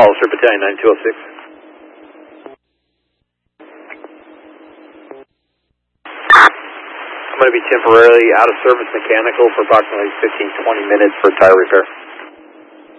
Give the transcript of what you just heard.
Hollister Battalion 9206. I'm going to be temporarily out of service mechanical for approximately 15-20 minutes for tire repair.